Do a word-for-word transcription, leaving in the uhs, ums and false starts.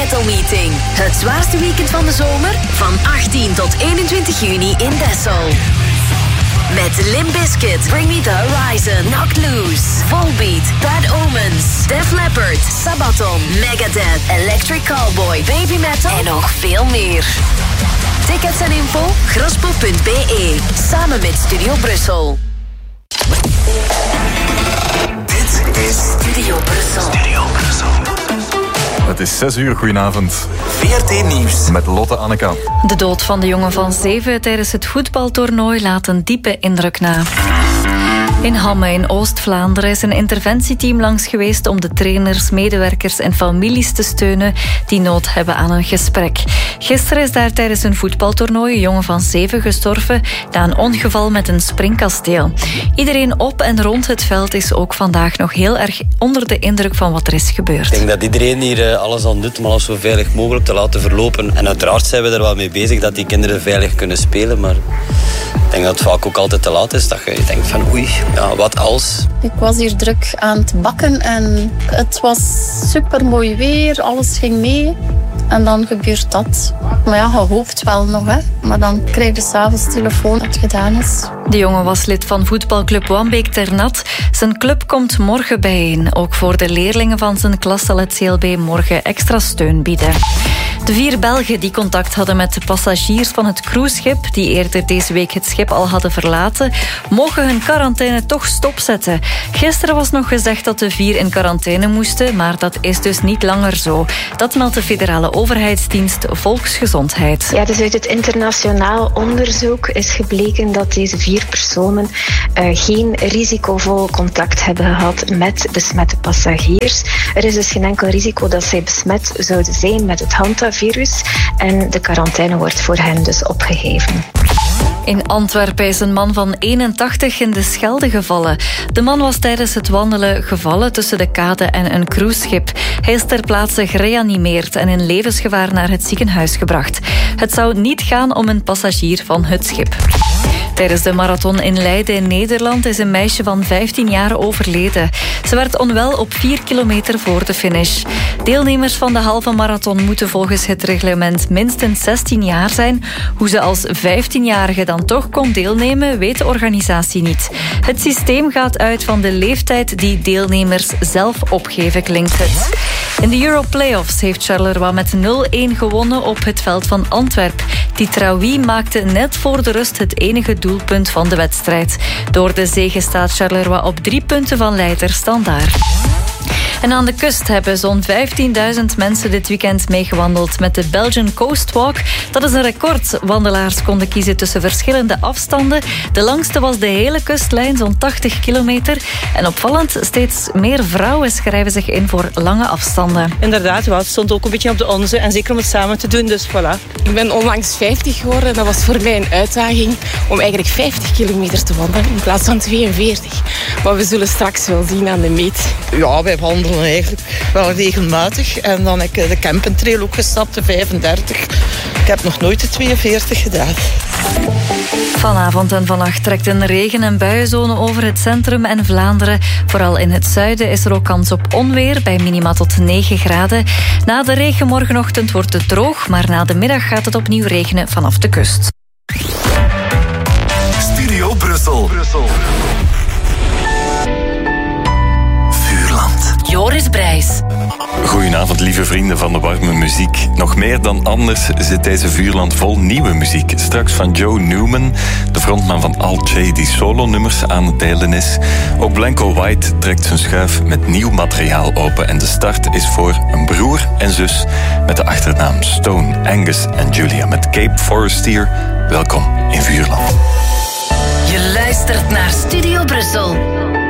Metal Meeting. Het zwaarste weekend van de zomer van achttien tot eenentwintig juni in Dessel. Met Limp Bizkit, Bring Me The Horizon, Knocked Loose, Volbeat, Bad Omens, Def Leppard, Sabaton, Megadeth, Electric Callboy, Baby Metal en nog veel meer. Tickets en info, graspo punt b e. Samen met Studio Brussel. Dit is Studio Brussel. Studio Brussel. Het is zes uur, goedenavond. V R T Nieuws. Met Lotte Anneka. De dood van de jongen van zeven tijdens het voetbaltoernooi laat een diepe indruk na. In Hamme in Oost-Vlaanderen is een interventieteam langs geweest om de trainers, medewerkers en families te steunen die nood hebben aan een gesprek. Gisteren is daar tijdens een voetbaltoernooi een jongen van zeven gestorven na een ongeval met een springkasteel. Iedereen op en rond het veld is ook vandaag nog heel erg onder de indruk van wat er is gebeurd. Ik denk dat iedereen hier alles aan doet om alles zo veilig mogelijk te laten verlopen. En uiteraard zijn we er wel mee bezig dat die kinderen veilig kunnen spelen, maar ik denk dat het vaak ook altijd te laat is. Dat je denkt van oei, ja, wat als? Ik was hier druk aan het bakken en het was super mooi weer, alles ging mee. En dan gebeurt dat. Maar ja, je hoopt wel nog, hè. Maar dan krijg je 's avonds telefoon dat het gedaan is. De jongen was lid van voetbalclub Wambeek ter Nat. Zijn club komt morgen bijeen. Ook voor de leerlingen van zijn klas zal het C L B morgen extra steun bieden. De vier Belgen die contact hadden met de passagiers van het cruiseschip, die eerder deze week het schip al hadden verlaten, mogen hun quarantaine toch stopzetten. Gisteren was nog gezegd dat de vier in quarantaine moesten, maar dat is dus niet langer zo. Dat meldt de federale overheidsdienst Volksgezondheid. Ja, dus uit het internationaal onderzoek is gebleken dat deze vier personen uh, geen risicovol contact hebben gehad met besmette passagiers. Er is dus geen enkel risico dat zij besmet zouden zijn met het hantavirus en de quarantaine wordt voor hen dus opgeheven. In Antwerpen is een man van eenentachtig in de Schelde gevallen. De man was tijdens het wandelen gevallen tussen de kade en een cruiseschip. Hij is ter plaatse gereanimeerd en in levensgevaar naar het ziekenhuis gebracht. Het zou niet gaan om een passagier van het schip. Tijdens de marathon in Leiden in Nederland is een meisje van vijftien jaar overleden. Ze werd onwel op vier kilometer voor de finish. Deelnemers van de halve marathon moeten volgens het reglement minstens zestien jaar zijn. Hoe ze als vijftienjarige dan toch kon deelnemen, weet de organisatie niet. Het systeem gaat uit van de leeftijd die deelnemers zelf opgeven, klinkt het. In de Euro Playoffs heeft Charleroi met nul-een gewonnen op het veld van Antwerp. Titraoui maakte net voor de rust het enige doelpunt van de wedstrijd. Door de zege staat Charleroi op drie punten van leider Standaard. En aan de kust hebben zo'n vijftienduizend mensen dit weekend meegewandeld met de Belgian Coast Walk. Dat is een record. Wandelaars konden kiezen tussen verschillende afstanden. De langste was de hele kustlijn, zo'n tachtig kilometer. En opvallend, steeds meer vrouwen schrijven zich in voor lange afstanden. Inderdaad, wel, het stond ook een beetje op de onze. En zeker om het samen te doen, dus voilà. Ik ben onlangs vijftig geworden. Dat was voor mij een uitdaging om eigenlijk vijftig kilometer te wandelen in plaats van tweeënveertig. Maar we zullen straks wel zien aan de meet. Ja, wij wandelen eigenlijk wel regelmatig. En dan heb ik de campingtrail ook gestapt, de vijfendertig. Ik heb nog nooit de tweeënveertig gedaan. Vanavond en vannacht trekt een regen- en buienzone over het centrum en Vlaanderen. Vooral in het zuiden is er ook kans op onweer, bij minima tot negen graden. Na de regen morgenochtend wordt het droog, maar na de middag gaat het opnieuw regenen vanaf de kust. Studio Brussel. Brussel. Joris Brijs. Goedenavond, lieve vrienden van de warme muziek. Nog meer dan anders zit deze vuurland vol nieuwe muziek. Straks van Joe Newman, de frontman van Alt J, die solo-nummers aan het delen is. Ook Blanco White trekt zijn schuif met nieuw materiaal open. En de start is voor een broer en zus met de achternaam Stone, Angus en Julia met Cape Forestier. Welkom in Vuurland. Je luistert naar Studio Brussel.